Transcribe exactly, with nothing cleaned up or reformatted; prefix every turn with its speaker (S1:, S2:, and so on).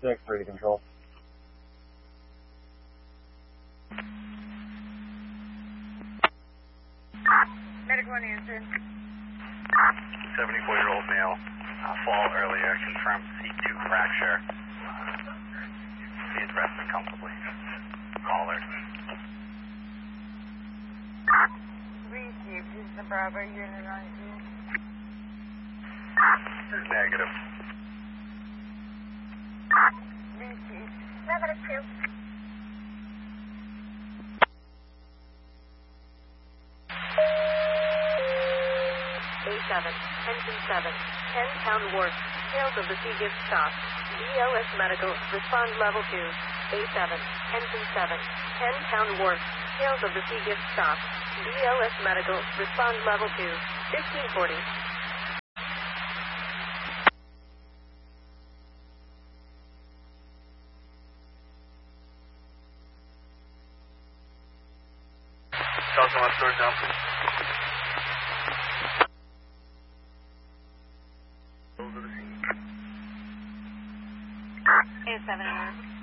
S1: six, ready to control.
S2: Medic one answered.
S3: seventy-four-year-old male, uh, fall earlier, confirmed C two fracture. He is resting comfortably. Caller.
S2: Received. This is the Bravo unit on you.
S3: Negative.
S2: Received. Negative two.
S4: A seven, engine seven, ten pound wharf, tails of the sea gift stop. B L S Medical, respond level two. A seven, engine seven, ten pound wharf, tails of the sea gift stop. B L S Medical, respond level two. fifteen forty.
S3: Tell someone to doors down, please.
S2: A seven,